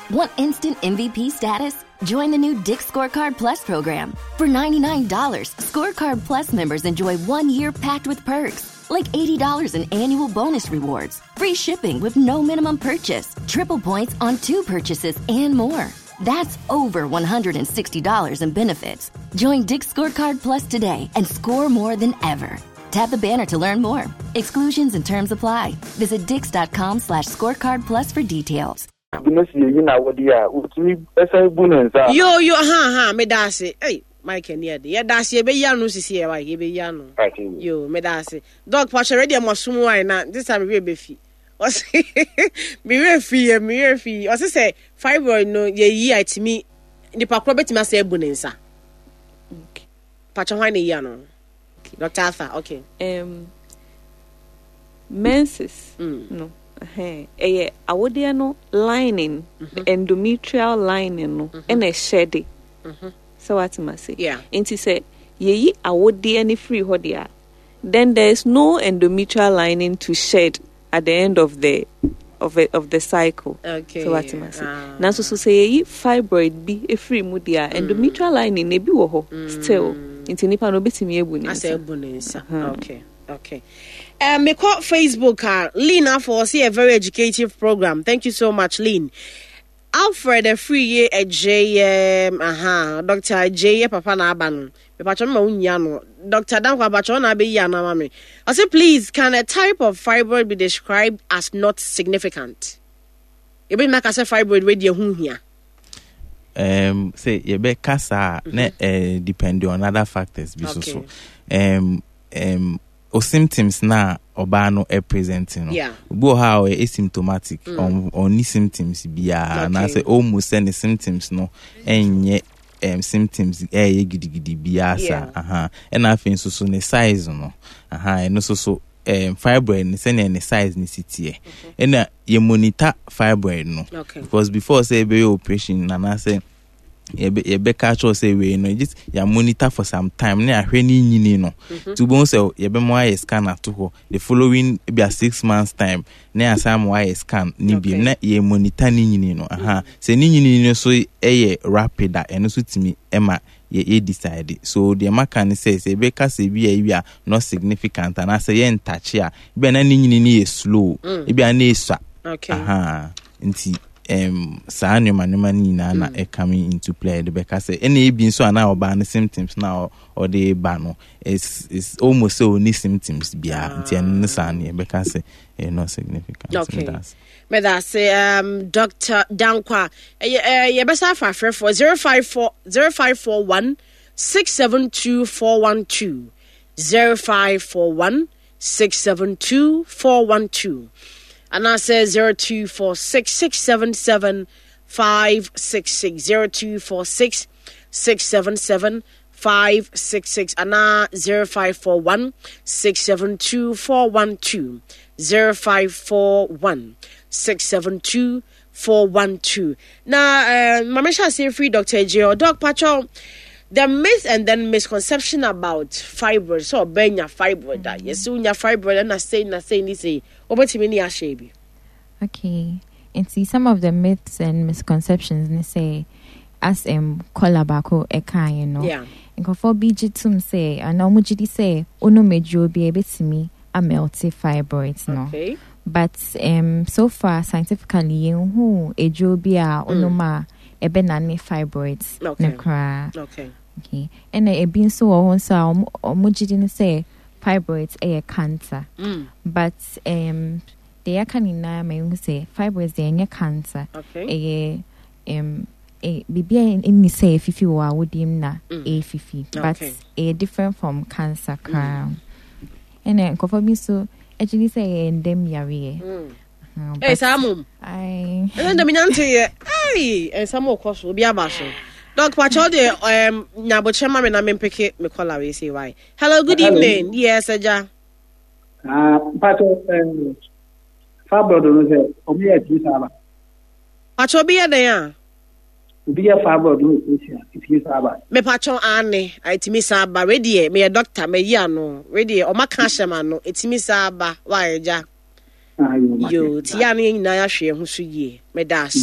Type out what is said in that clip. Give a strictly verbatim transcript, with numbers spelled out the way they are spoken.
Want instant M V P status? Join the new Dick's Scorecard Plus program. For ninety-nine dollars, Scorecard Plus members enjoy one year packed with perks, like eighty dollars in annual bonus rewards, free shipping with no minimum purchase, triple points on two purchases, and more. That's over one hundred sixty dollars in benefits. Join Dick's Scorecard Plus today and score more than ever. Tap the banner to learn more. Exclusions and terms apply. Visit dix.com slash scorecard plus for details. Yo, yo, ha, ha, me dasi. Hey, Mike, near the Yadasi, be yano, see, I give a yano. Yo, me dasi. Dog patch already, I'm a sumo, and this time we be fee. Was me fee, me fee. Was say, fibroid, no, ye, ye, to me, the pakrobet must say bunensa. Patch on yano. Doctor Arthur, okay. Um, menses, mm. no. Hey, eh, awodie no lining, mm-hmm. endometrial lining no, mm-hmm. and a shady. Mm-hmm. So what must say? Yeah. And he said, ye awodie any free hodia. Then there is no endometrial lining to shed at the end of the of a, of the cycle. Okay. So what must say? Ah. Now so so say ye fibroid be a free mudia mm. endometrial lining ne bi wo ho mm. still. Inti nipa no betimi ebuni. I say ebuni. Okay. Okay. Um, me call Facebook, uh, Lena for see a very educative program. Thank you so much, Lynn. Alfred, a free year at J, um, aha, Doctor J, Papa Naban, me patron ma unyano, Doctor Dankwa patron abe yana mami. I say, please, can a type of fibroid be described as not significant? You be make us a fibroid with your hun here. Um, say you be kasa ne uh, depend on other factors. Be Okay. so um um. O symptoms na oba no e presenting no yeah. Bo how e asymptomatic mm. on on symptoms bia okay. na say almost any symptoms no enye um symptoms e ye gidigidi bia sa aha e na afin so so ne size no aha e no so so um fibroid ni say ne size ni sitie e na ye monitor fibroid no okay. because before say be operation na na say ye be ye be catch us say we no just ya monitor for some time na ahwe ni nyini no to bon say ye be mo eye scan at ho the following be a six months time na asam eye scan ni bi na ye monitor ni nyini no aha say ni nyini no so eye rapid a eno so timi ema ye ye decide so the makan say say be ka say bi a not significant and say ye ntouch a be na ni nyini ni slow e bi na esua okay aha nti um sa anuma numa ni na na e coming into play the because say any be so na oba symptoms now or the ba no is is almost so any symptoms bia nti en sa na because say e no significant. Okay. Me that say um Doctor Dankwa eh ye besa fa frɛ for zero five four zero five four one six seven two four one two zero five four one six seven two four one two. And I say zero two four six six seven seven five six six zero two four six six seven seven five six six and now zero five four one six seven two four one two zero five four one six seven two four one two. Now, uh, Mamisha say free Doctor J or Doc Pacho. The myth and then misconception about fibroid. So, ben your fibroid that yes, soon your fibroid and I say, and I say, and say, over to me, shaby. Okay, and see some of the myths and misconceptions. They say, as um, kolabako eka, you know. Yeah. And for B G tum say, and now mujidi say, ono mejo be able to me a melty fibroids, no. Okay. But um, so far scientifically, who a jobia ono ma. Ebe nani fibroids okay. nekra. Okay. Okay. And e been so on so omujidin say fibroids e cancer. Mm. But um they are kanina me say fibroids they are cancer. Okay. E um e bibia in say if you are wodim na e fifi. But a different from cancer crown. And then confirm so actually say endem yare. Mm. Uh, hey, Samum. I. And the minante, hey, and some more cost will be a basho. Dog Pacho, the um, Nabochema and I mean, pick it, Nicola, we say why. Hello, good Hello. evening. Yes, Aja. Ah, Pacho, um, Fabro, don't say, Obi at Tisaba. Pacho be a day. Be a Fabro, do it, Tisaba. Me Pacho Anne, I Timisa, but ready, me a doctor, me yano, ready, or my cashamano, it's Timisa, why, Aja. You, Tiani, Naya, she, who should ye, me das.